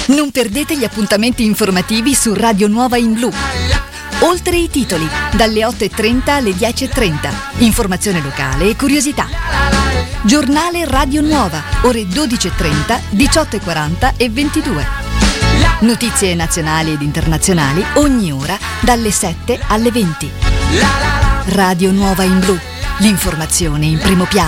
Non perdete gli appuntamenti informativi su Radio Nuova in Blu. Oltre i titoli, dalle 8.30 alle 10.30. Informazione locale e curiosità. Giornale Radio Nuova, ore 12.30, 18.40 e 22. Notizie nazionali ed internazionali ogni ora dalle 7 alle 20. Radio Nuova in Blu, l'informazione in primo piano.